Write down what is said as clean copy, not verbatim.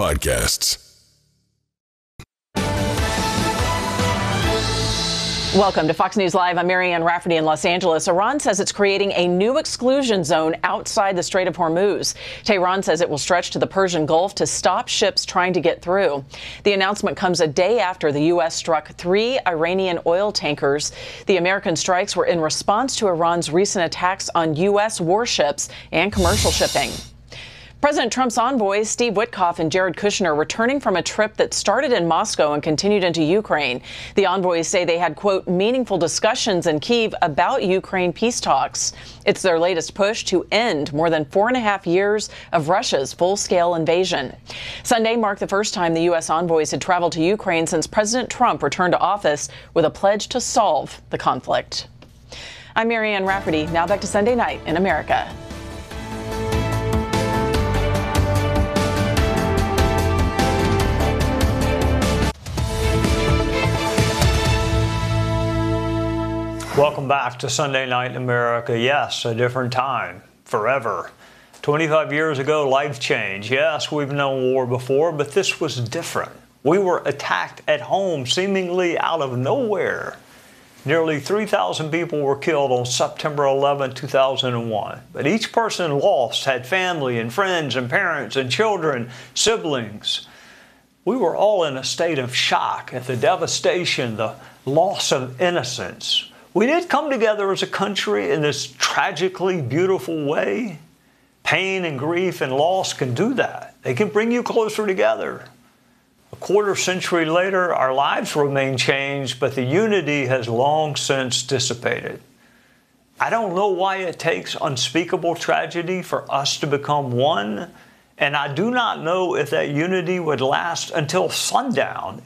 podcasts. Welcome to Fox News Live. I'm Marianne Rafferty in Los Angeles. Iran says it's creating a new exclusion zone outside the Strait of Hormuz. Tehran says it will stretch to the Persian Gulf to stop ships trying to get through. The announcement comes a day after the U.S. struck 3 Iranian oil tankers. The American strikes were in response to Iran's recent attacks on U.S. warships and commercial shipping. President Trump's envoys, Steve Witkoff and Jared Kushner, returning from a trip that started in Moscow and continued into Ukraine. The envoys say they had, quote, meaningful discussions in Kyiv about Ukraine peace talks. It's their latest push to end more than 4.5 years of Russia's full-scale invasion. Sunday marked the first time the U.S. envoys had traveled to Ukraine since President Trump returned to office with a pledge to solve the conflict. I'm Marianne Rafferty. Now back to Sunday Night in America. Welcome back to Sunday Night in America. Yes, a different time, forever. 25 years ago, life changed. Yes, we've known war before, but this was different. We were attacked at home, seemingly out of nowhere. Nearly 3,000 people were killed on September 11, 2001. But each person lost had family and friends and parents and children, siblings. We were all in a state of shock at the devastation, the loss of innocence. We did come together as a country in this tragically beautiful way. Pain and grief and loss can do that. They can bring you closer together. A quarter century later, our lives remain changed, but the unity has long since dissipated. I don't know why it takes unspeakable tragedy for us to become one, and I do not know if that unity would last until sundown